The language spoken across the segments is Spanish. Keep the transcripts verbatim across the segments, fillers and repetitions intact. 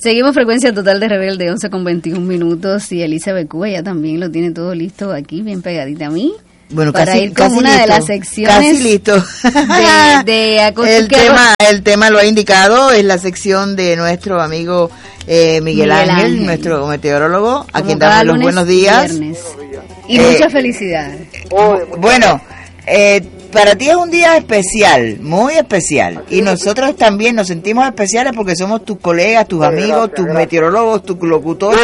Seguimos frecuencia total de Rebelde, once con veintiún minutos, y Elizabeth Cuba ya también lo tiene todo listo aquí, bien pegadita a mí. Bueno, para casi, ir con casi una listo, de las secciones. Casi listo. De, de el, tema, el tema lo ha indicado, es la sección de nuestro amigo eh, Miguel, Miguel Ángel, Ángel, nuestro meteorólogo, como a quien damos los buenos días. Viernes. Y eh, muchas felicidades. Bueno, eh, para ti es un día especial, muy especial. Y nosotros también nos sentimos especiales porque somos tus colegas, tus amigos, gracias, tus gracias. meteorólogos, tus locutores.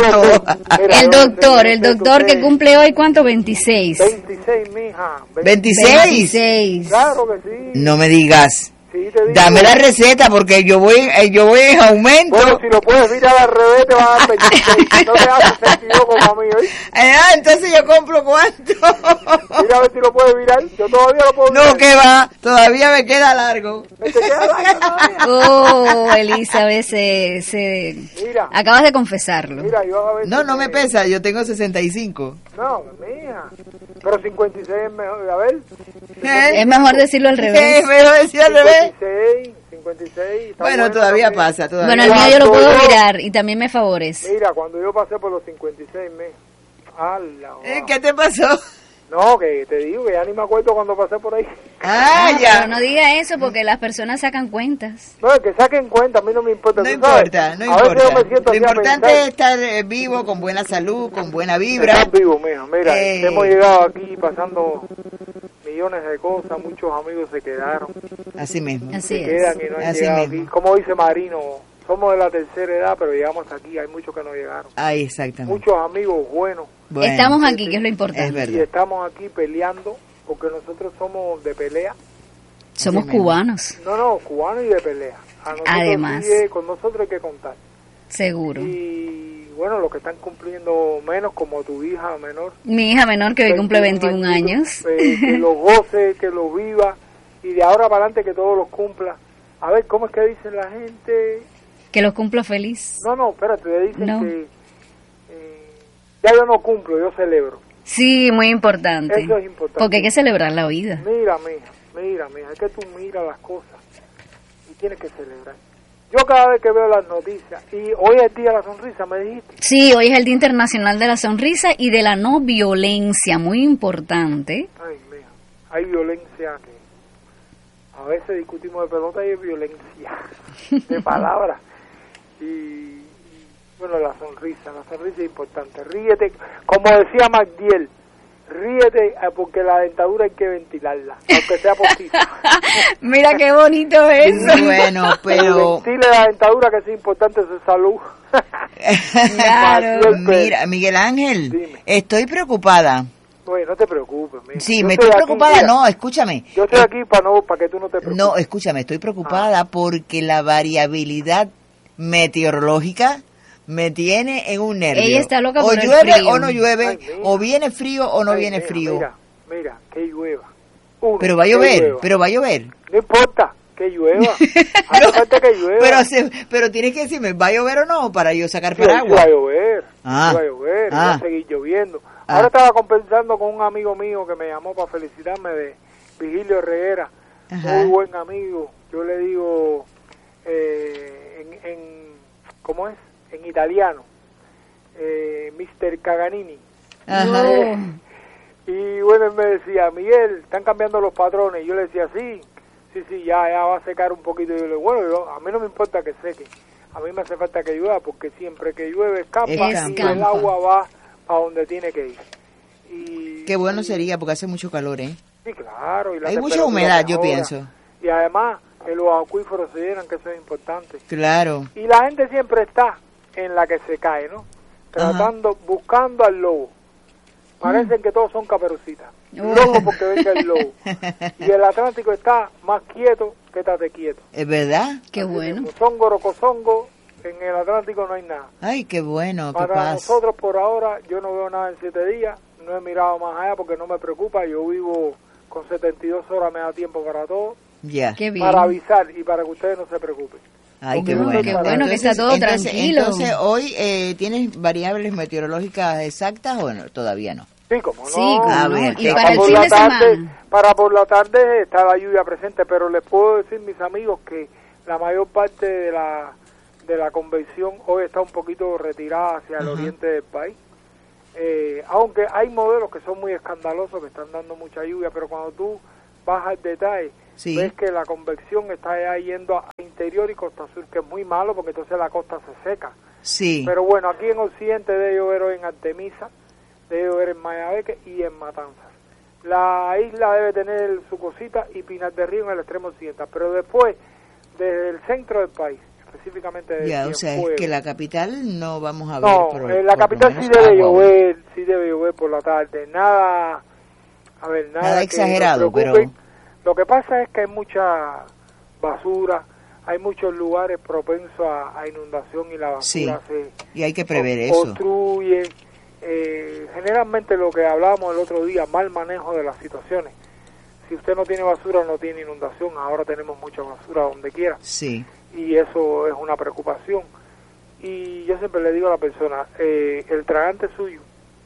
El doctor, el doctor que cumple hoy, ¿cuánto? veintiséis. veintiséis, mija. ¿veintiséis? veintiséis. Claro que sí. No me digas. Sí, te digo. Dame la receta porque yo voy yo voy en aumento. Bueno, si lo puedes mirar al revés te va a dar veintiséis. No te hace sentido como a mí, ¿eh? Ah, entonces yo compro cuánto. Mira a ver si lo puedes mirar. Yo todavía lo puedo mirar. No, que va. Todavía me queda largo. ¿Me te queda largo todavía? Oh, Elizabeth, se, se... Mira. Acabas de confesarlo. Mira, yo a ver no, si no me te... pesa. Yo tengo sesenta y cinco. No, mija. Pero cincuenta y seis es mejor. A ver. ¿Eh? Es mejor decirlo al revés. Sí, es mejor decirlo al revés. cincuenta y seis, cincuenta y seis. Bueno, bueno, todavía también. Pasa. Todavía. Bueno, el mío yo lo puedo mirar y también me favorece. Mira, cuando yo pasé por los cincuenta y seis meses. ¡Hala! ¿Eh? ¿Qué te pasó? No, que te digo que ya ni me acuerdo cuando pasé por ahí. Ah, no, ya. Pero no diga eso porque las personas sacan cuentas. No, que saquen cuenta, a mí no me importa. No importa, no a importa. Veces yo me siento Lo importante pensar, es estar vivo, con buena salud, con buena vibra. Estar vivo, mija. Mira, eh... hemos llegado aquí pasando millones de cosas, muchos amigos se quedaron. Así mismo. Así se es. quedan y no han Así llegado mismo. aquí. Como dice Marino, somos de la tercera edad, pero llegamos aquí, hay muchos que no llegaron. Ay, exactamente. Muchos amigos buenos. Bueno, estamos aquí, que es lo importante. Es y estamos aquí peleando, porque nosotros somos de pelea. Somos sí, cubanos. No, no, cubanos y de pelea. A nosotros Además. Sí, con nosotros hay que contar. Seguro. Y bueno, los que están cumpliendo menos, como tu hija menor. Mi hija menor, que hoy cumple veintiún años. Eh, que los goce, que los viva, y de ahora para adelante que todos los cumpla. A ver, ¿cómo es que dicen la gente? Que los cumplo feliz. No, no, espérate, le dicen no. que eh, ya yo no cumplo, yo celebro. Sí, muy importante. Eso es importante. Porque hay que celebrar la vida. Mira, mija, mira, mija, es que tú miras las cosas y tienes que celebrar. Yo cada vez que veo las noticias, y hoy es el Día de la Sonrisa, me dijiste. Sí, hoy es el Día Internacional de la Sonrisa y de la no violencia, muy importante. Ay, mija, hay violencia que a veces discutimos de pelota y hay violencia de palabras. Y, y bueno, la sonrisa, la sonrisa es importante. Ríete, como decía MacDiel, ríete porque la dentadura hay que ventilarla, aunque sea poquito. Mira qué bonito eso. Bueno, pero... Ventile la dentadura, que es importante su salud. Claro. Mira, Miguel Ángel, Dime. Estoy preocupada. Oye, no te preocupes. Mira. Sí, yo me estoy preocupada, aquí, no, escúchame. Yo estoy aquí para no para que tú no te preocupes. No, escúchame, estoy preocupada ah. porque la variabilidad meteorológica me tiene en un nervio. Ella está loca o por llueve el frío. o no llueve, Ay, o viene frío o no Ay, viene mira, frío. Mira, mira, que llueva. Uno, pero va a llover, pero va a llover. No importa, que llueva. Hace no, falta que llueva. Pero, se, pero tienes que decirme, ¿va a llover o no? Para yo sacar sí, paraguas. Sí va a llover, ah. sí va a llover, ah. va a seguir lloviendo. Ah. Ahora estaba conversando con un amigo mío que me llamó para felicitarme, de Vigilio Herrera, Ajá. muy buen amigo. Yo le digo, eh, en, en, ¿cómo es? En italiano, eh, mister Caganini. Ajá. Eh, y bueno, él me decía, Miguel, están cambiando los patrones. Y yo le decía, sí, sí, sí, ya, ya va a secar un poquito. Y yo le digo, bueno, yo, a mí no me importa que seque, a mí me hace falta que llueva, porque siempre que llueve escampa y el agua va a donde tiene que ir. Y, qué bueno sería, porque hace mucho calor, ¿eh? Sí, claro. Y la hay mucha humedad, mejora. Yo pienso. Y además, que los acuíferos se llenan, que eso es importante. Claro. Y la gente siempre está en la que se cae, ¿no? Tratando, Ajá. buscando al lobo. Parecen mm. que todos son caperucitas. Uh. Loco porque venga el lobo. Y el Atlántico está más quieto que estate quieto. ¿Es verdad? Qué Así bueno. Songo, rocosongo, en el Atlántico no hay nada. Ay, qué bueno, qué Para paz. nosotros por ahora, yo no veo nada en siete días. No he mirado más allá porque no me preocupa. Yo vivo con setenta y dos horas, me da tiempo para todo. Ya. Qué bien. Para avisar y para que ustedes no se preocupen. Ay, qué no, bueno. Qué bueno entonces, que está todo entonces, tranquilo. Entonces, ¿hoy eh, tienes variables meteorológicas exactas o no? Todavía no? Sí, como no. Sí, como a no. ver, y para el fin de tarde, semana. Para por la tarde está la lluvia presente, pero les puedo decir, mis amigos, que la mayor parte de la de la convención hoy está un poquito retirada hacia el Ajá. oriente del país. Eh, aunque hay modelos que son muy escandalosos, que están dando mucha lluvia, pero cuando tú vas al detalle, Sí. ves que la convección está ya yendo a interior y costa sur, que es muy malo porque entonces la costa se seca. Sí. Pero bueno, aquí en Occidente debe llover hoy en Artemisa, debe llover en Mayabeque y en Matanzas. La isla debe tener su cosita y Pinar del Río en el extremo occidental, pero después, desde el centro del país, específicamente de Ya, o sea, es que la capital no vamos a ver. No, por, en la por lo capital sí menos debe agua. llover, sí debe llover por la tarde, nada, a ver, nada, Nada que exagerado, nos preocupe. pero- Lo que pasa es que hay mucha basura, hay muchos lugares propensos a, a inundación y la basura Sí, se y hay que prever o- eso. obstruye. Eh, generalmente lo que hablábamos el otro día, mal manejo de las situaciones. Si usted no tiene basura, no tiene inundación. Ahora tenemos mucha basura donde quiera Sí, y eso es una preocupación. Y yo siempre le digo a la persona, eh, el tragante suyo,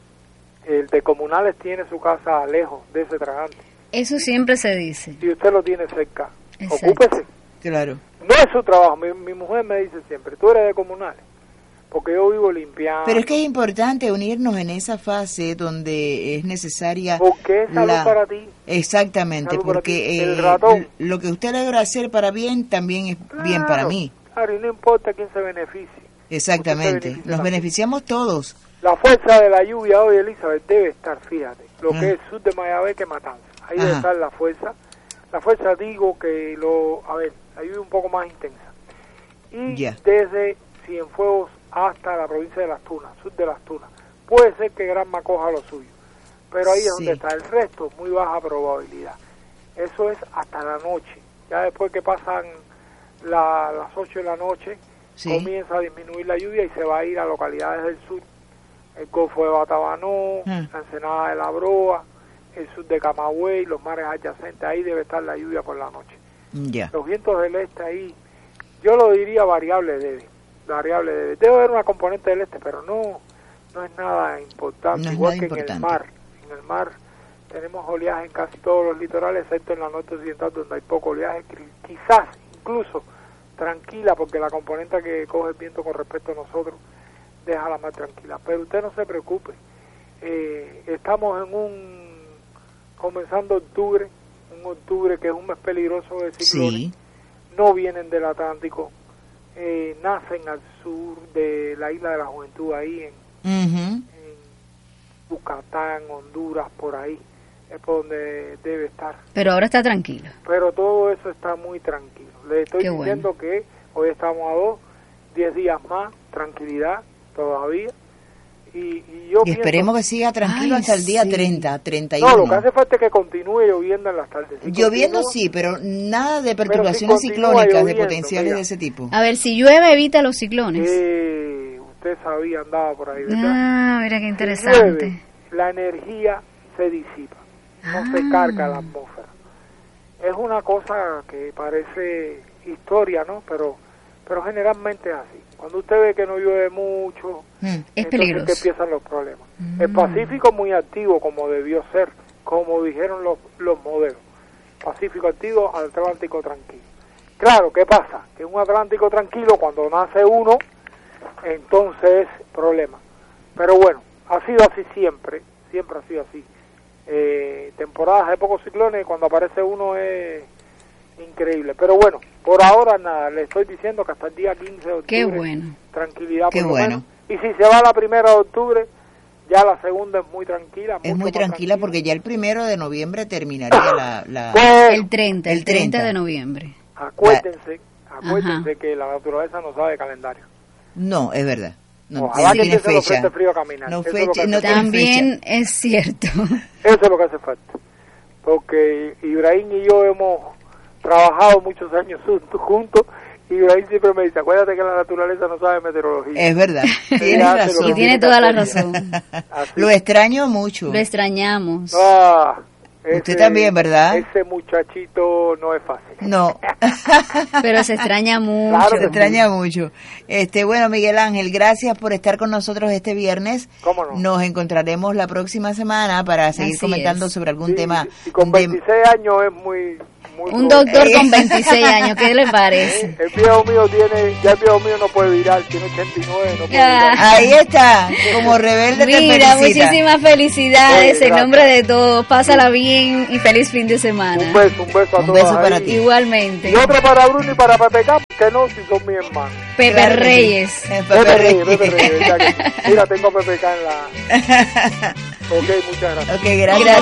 el de Comunales tiene su casa lejos de ese tragante. Eso siempre se dice. Si usted lo tiene cerca, Exacto. ocúpese. claro. No es su trabajo. Mi, mi mujer me dice siempre, tú eres de Comunales, porque yo vivo limpiando. Pero es que es importante unirnos en esa fase donde es necesaria Porque es salud la... para ti. Exactamente, Salud para porque ti. El eh, ratón. lo que usted logra hacer para bien también es bien para Claro, mí. Claro, y no importa quién se beneficie. Exactamente, Usted se beneficia nos también. beneficiamos todos. La fuerza de la lluvia hoy, Elizabeth, debe estar, fíjate, lo Ah. que es sur de Mayabeque, Matanza. Ahí Ajá. debe estar la fuerza. La fuerza, digo que lo, a ver, la lluvia un poco más intensa. Y Ya. desde Cienfuegos hasta la provincia de Las Tunas, sur de Las Tunas. Puede ser que Granma coja lo suyo, pero ahí es Sí. donde está. El resto, muy baja probabilidad. Eso es hasta la noche. Ya después que pasan la- las ocho de la noche, Sí. comienza a disminuir la lluvia y se va a ir a localidades del sur, el Golfo de Batabanó, Mm. la Ensenada de la Broa, el sur de Camagüey, los mares adyacentes. Ahí debe estar la lluvia por la noche. Ya. Los vientos del este ahí, yo lo diría variable debe, variable debe. Debe haber una componente del este, pero no no es nada importante. No es Igual nada que en importante. el mar. En el mar tenemos oleaje en casi todos los litorales, excepto en la norte occidental donde hay poco oleaje, qui- quizás incluso tranquila, porque la componente que coge el viento con respecto a nosotros deja la mar tranquila. Pero usted no se preocupe, eh, estamos en un, comenzando octubre, un octubre que es un mes peligroso de ciclones, Sí. no vienen del Atlántico, eh, nacen al sur de la isla de la Juventud, ahí en, Ujú. en Yucatán, Honduras, por ahí, es por donde debe estar. Pero ahora está tranquilo. Pero todo eso está muy tranquilo. Le estoy Qué bueno. diciendo que hoy estamos a dos, diez días más, tranquilidad todavía. Y, y yo Y esperemos que siga tranquilo Ay, hasta el día sí. treinta, treinta y No, lo que uno. hace falta es que continúe lloviendo en las tardes. Si Lloviendo continúa- sí, pero nada de Pero si perturbaciones continúa ciclónicas de lloviendo, potenciales mira. de ese tipo. A ver, si llueve, evita los ciclones. Eh, usted sabía, andaba por ahí, ¿verdad? Ah, mira qué Si interesante. llueve, la energía se disipa, no Ah. se carga la atmósfera. Es una cosa que parece historia, ¿no? Pero, pero generalmente es así. Cuando usted ve que no llueve mucho, Mm. Es entonces peligroso. que empiezan los problemas. Mm. El Pacífico muy activo, como debió ser, como dijeron los, los modelos. Pacífico activo, Atlántico tranquilo. Claro, ¿qué pasa? Que un Atlántico tranquilo, cuando nace uno, entonces es problema. Pero bueno, ha sido así siempre, siempre ha sido así. Eh, temporadas de pocos ciclones, cuando aparece uno es increíble. Pero bueno, por ahora nada, le estoy diciendo que hasta el día quince de octubre, Qué bueno. tranquilidad Qué por lo bueno. menos. Y si se va la primera de octubre, ya la segunda es muy tranquila. Es mucho muy más tranquila porque ya el primero de noviembre terminaría la... la... Bueno, El treinta, el El treinta treinta. de noviembre. acuérdense, acuérdense Ajá. que la naturaleza no sabe de calendario. No, es verdad. No, Ojalá no que tiene empiece los fecha. frentes fríos a caminar. No, Eso es lo que fecha, hace no falta. tiene También es cierto. Eso es lo que hace falta. Porque Ibrahim y yo hemos trabajado muchos años juntos, juntos y Ibrahim siempre me dice, acuérdate que la naturaleza no sabe meteorología. Es verdad. Tienes Ella hace lo razón. que Y tiene que toda la hacer. razón. Así. Lo extraño mucho. Lo extrañamos. Ah, Usted también, ¿verdad? Ese muchachito no es fácil. No. Pero se extraña mucho. Claro Se que extraña mucho. Este, bueno, Miguel Ángel, gracias por estar con nosotros este viernes. ¿Cómo no? Nos encontraremos la próxima semana para seguir Así comentando es. sobre algún Sí, tema y con de- veintiséis años es muy Muy Un joven. doctor con veintiséis años, ¿qué le parece? El viejo mío tiene, ya el viejo mío no puede virar, tiene ochenta y nueve, no puede Ah. virar. Ahí está, como rebelde te Mira, felicita. muchísimas felicidades Oye, en gracias. nombre de todos. Pásala bien y feliz fin de semana. Un beso, un beso a Un todos. beso para ahí. ti. Igualmente. Y otro para Bruno y para Pepe Camp, que no, si son mis hermanos. Pepe Claro que sí. Reyes. Eh, Pepe Pepe Reyes, Reyes. Pepe Reyes, ya que- Mira, tengo a Pepe K en la... Ok, muchas gracias. Ok, gracias. Gracias.